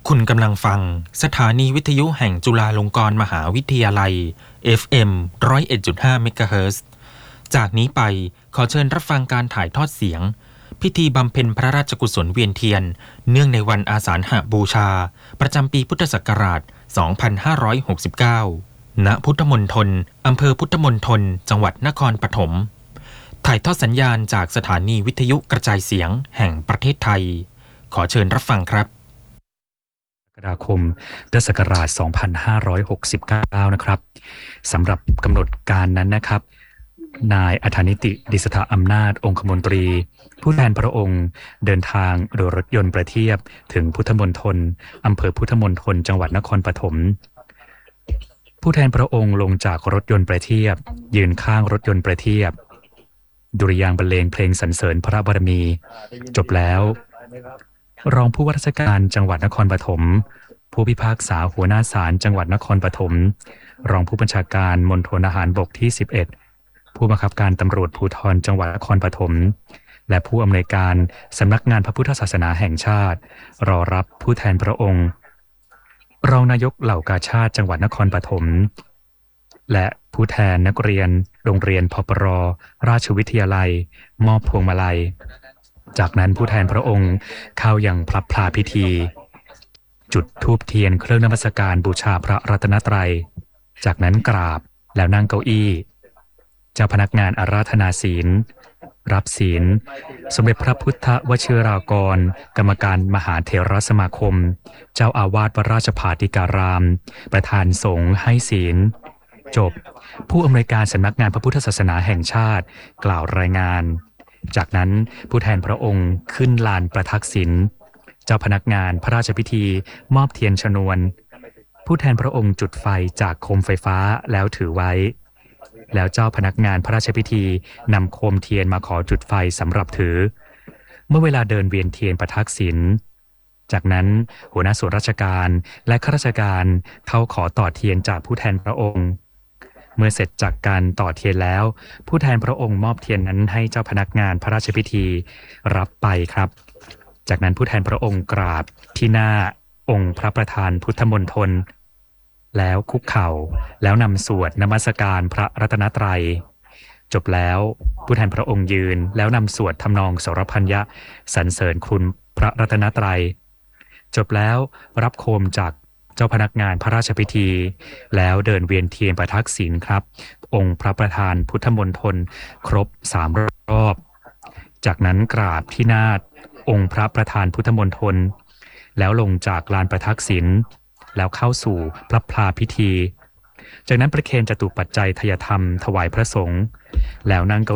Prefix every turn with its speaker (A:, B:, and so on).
A: คุณกำลังฟังสถานีวิทยุแห่งจุฬาลงกรณ์มหาวิทยาลัย FM 101.5 เมกะเฮิรตซ์จากนี้ไปขอเชิญรับฟังการถ่ายทอดเสียงพิธีบำเพ็ญพระราชกุศลเวียนเทียนเนื่องในวันอาสาฬหบูชาประจำปีพุทธศักราช 2569 ณ พุทธมณฑลอำเภอพุทธมณฑลจังหวัดนครปฐมถ่ายทอดสัญญาณจากสถานีวิทยุกระจายเสียงแห่งประเทศไทยขอเชิญรับฟังครับ
B: กรกฎาคมพุทธศักราช 2569 นะครับสำหรับกำหนดการนั้นนะครับนายอธนิติดิษฐอำนาจองคมนตรีผู้แทนพระองค์เดินทางโดยรถยนต์ประเทียบถึงพุทธมณฑลอำเภอพุทธมณฑลจังหวัดนครปฐมผู้แทนพระองค์ลงจากรถยนต์ประเทียบยืนข้างรถยนต์ประเทียบดุริยางค์บรรเลงเพลงสรรเสริญพระบารมีจบแล้วรองผู้ว่าราชการจังหวัดนครปฐมผู้พิพากษาหัวหน้าศาลจังหวัดนครปฐมรองผู้บัญชาการมณฑลทหารบกที่ 11ผู้บังคับการตำรวจภูธรจังหวัดนครปฐมและผู้อำนวยการสำนักงานพระพุทธศาสนาแห่งชาติรอรับผู้แทนพระองค์รองนายกเหล่ากาชาดจังหวัดนครปฐมและผู้แทนนักเรียนโรงเรียนพปร.ราชวิทยาลัยมอบพวงมาลัยจากนั้นผู้แทนพระองค์เข้ายังพลับพลาพิธีจุดธูปเทียนเครื่องนมัสการบูชาพระรัตนตรัยจากนั้นกราบแล้วนั่งเก้าอี้เจ้าพนักงานอาราธนาศีลรับศีลสมเด็จพระพุทธวชิรากรกรรมการมหาเถรสมาคมเจ้าอาวาสวัดราชภาติการามประธานสงฆ์ให้ศีลจบผู้อำนวยการสำนักงานพระพุทธศาสนาแห่งชาติกล่าวรายงานจากนั้นผู้แทนพระองค์ขึ้นลานประทักษิณเจ้าพนักงานพระราชพิธีมอบเทียนชนวนผู้แทนพระองค์จุดไฟจากโคมไฟฟ้าแล้วถือไว้แล้วเจ้าพนักงานพระราชพิธีนำโคมเทียนมาขอจุดไฟสำหรับถือเมื่อเวลาเดินเวียนเทียนประทักษิณจากนั้นหัวหน้าส่วนราชการและข้าราชการเข้าขอต่อเทียนจากผู้แทนพระองค์เมื่อเสร็จจากการต่อเทียนแล้วผู้แทนพระองค์มอบเทียนนั้นให้เจ้าพนักงานพระราชพิธีรับไปครับจากนั้นผู้แทนพระองค์กราบที่หน้าองค์พระประธานพุทธมณฑลแล้วคุกเข่าแล้วนำสวดนมัสการพระรัตนตรัยจบแล้วผู้แทนพระองค์ยืนแล้วนำสวดทำนองสรพัญญะสรรเสริญคุณพระรัตนตรัยจบแล้วรับโคมจากเจ้าพนักงานพระราชพิธีแล้วเดินเวียนเทียนประทักษิณครับองค์พระประธานพุทธมณฑลครบ3รอบจากนั้นกราบที่หน้าองค์พระประธานพุทธมณฑลแล้วลงจากลานประทักษิณแล้วเข้าสู่พระพลาพิธีจากนั้นประเคนจตุปัจจัยทายธรรมถวายพระสงฆ์แล้วนั่งเก้า